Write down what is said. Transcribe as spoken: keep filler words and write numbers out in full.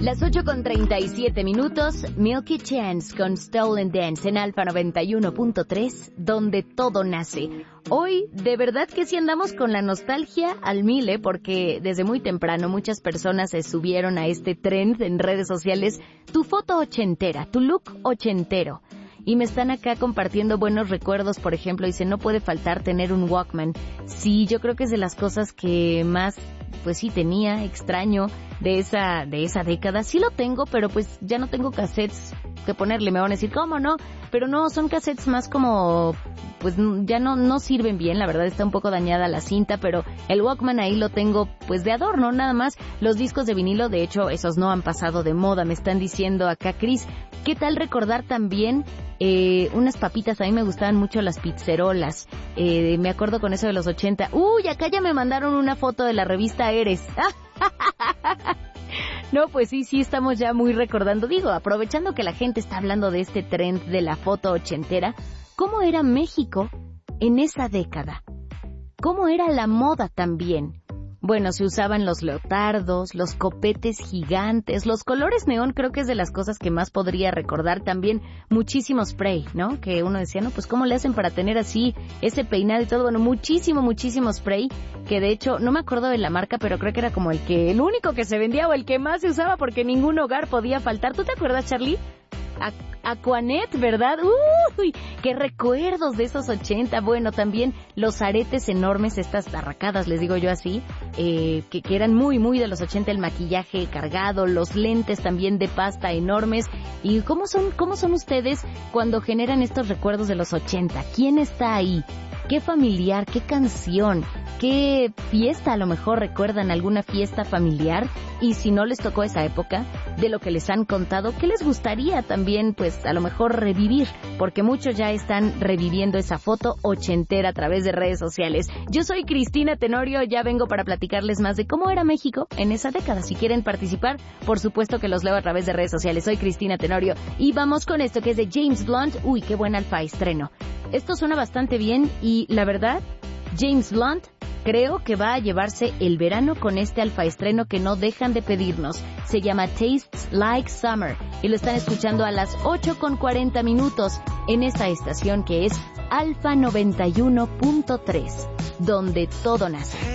Las ocho con treinta y siete minutos, Milky Chance con Stolen Dance en Alfa noventa y uno punto tres, donde todo nace. Hoy, de verdad que sí andamos con la nostalgia al mil, ¿eh? Porque desde muy temprano muchas personas se subieron a este trend en redes sociales. Tu foto ochentera, tu look ochentero. Y me están acá compartiendo buenos recuerdos, por ejemplo, dice, no puede faltar tener un Walkman. Sí, yo creo que es de las cosas que más, pues sí, tenía, extraño de esa de esa década. Sí lo tengo, pero pues ya no tengo cassettes que ponerle. Me van a decir, ¿cómo no? Pero no, son cassettes más como, pues ya no no sirven bien, la verdad está un poco dañada la cinta, pero el Walkman ahí lo tengo pues de adorno, nada más. Los discos de vinilo, de hecho, esos no han pasado de moda, me están diciendo acá, Cris. ¿Qué tal recordar también eh, unas papitas? A mí me gustaban mucho las pizzerolas. Eh, me acuerdo con eso de los ochenta. Uy, acá ya me mandaron una foto de la revista Eres. No, pues sí, sí, estamos ya muy recordando. Digo, aprovechando que la gente está hablando de este trend de la foto ochentera, ¿cómo era México en esa década? ¿Cómo era la moda también? Bueno, se usaban los leotardos, los copetes gigantes, los colores neón, creo que es de las cosas que más podría recordar. También muchísimo spray, ¿no? Que uno decía, no, pues ¿cómo le hacen para tener así ese peinado y todo? Bueno, muchísimo, muchísimo spray, que de hecho, no me acuerdo de la marca, pero creo que era como el que, el único que se vendía o el que más se usaba porque ningún hogar podía faltar. ¿Tú te acuerdas, Charlie? Aquanet, ¿verdad? ¡Uy! ¡Qué recuerdos de esos ochenta! Bueno, también los aretes enormes, estas arracadas, les digo yo así, eh, que, que eran muy, muy de los ochenta, el maquillaje cargado, los lentes también de pasta enormes. ¿Y cómo son, cómo son ustedes cuando generan estos recuerdos de los ochenta? ¿Quién está ahí? ¿Qué familiar? ¿Qué canción? ¿Qué fiesta a lo mejor recuerdan? ¿Alguna fiesta familiar? Y si no les tocó esa época, de lo que les han contado, ¿qué les gustaría también, pues, a lo mejor revivir? Porque muchos ya están reviviendo esa foto ochentera a través de redes sociales. Yo soy Cristina Tenorio, ya vengo para platicarles más de cómo era México en esa década. Si quieren participar, por supuesto que los leo a través de redes sociales. Soy Cristina Tenorio. Y vamos con esto que es de James Blunt. Uy, qué buen alfa estreno. Esto suena bastante bien y la verdad, James Blunt creo que va a llevarse el verano con este alfa estreno que no dejan de pedirnos. Se llama Tastes Like Summer y lo están escuchando a las ocho con cuarenta minutos en esta estación que es Alfa noventa y uno punto tres, donde todo nace.